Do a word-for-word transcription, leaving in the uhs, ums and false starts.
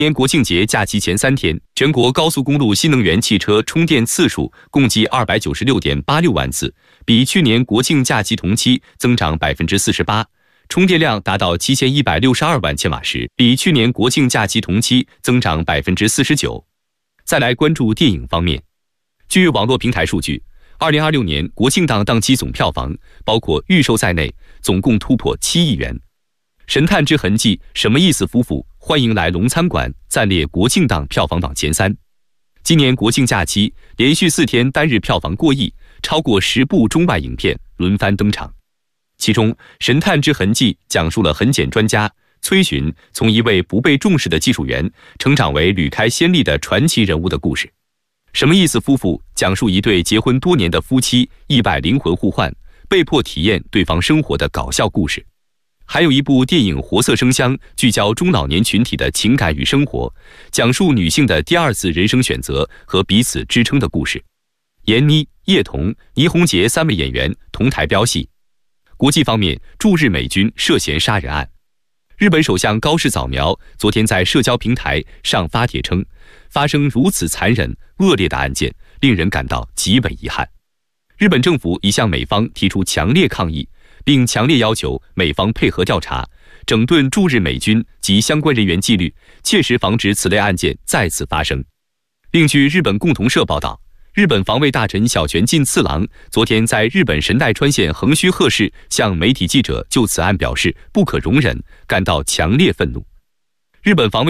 年国庆节假期前三天，全国高速公路新能源汽车充电次数共计 二百九十六点八六万次，比去年国庆假期同期增长 百分之四十八， 充电量达到七千一百六十二万千瓦时，比去年国庆假期同期增长 百分之四十九。 再来关注电影方面，据网络平台数据，二零二六年国庆档档期总票房，包括预售在内，总共突破七亿元。神探之痕迹、什么意思夫妇、欢迎来龙餐馆暂列国庆档票房榜前三。今年国庆假期连续四天单日票房过亿，超过十部中外影片轮番登场。其中，《神探之痕迹》讲述了痕检专家崔寻从一位不被重视的技术员成长为屡开先例的传奇人物的故事。什么意思夫妇讲述一对结婚多年的夫妻意外灵魂互换，被迫体验对方生活的搞笑故事。还有一部电影《活色生香》，聚焦中老年群体的情感与生活，讲述女性的第二次人生选择和彼此支撑的故事。闫妮、叶童、倪虹洁三位演员同台飙戏。国际方面，驻日美军涉嫌杀人案，日本首相高市早苗昨天在社交平台上发帖称，发生如此残忍恶劣的案件，令人感到极为遗憾。日本政府已向美方提出强烈抗议，并强烈要求美方配合调查，整顿驻日美军及相关人员纪律，切实防止此类案件再次发生。另据日本共同社报道，日本防卫大臣小泉进次郎昨天在日本神奈川县横须贺市向媒体记者就此案表示不可容忍，感到强烈愤怒。日本防卫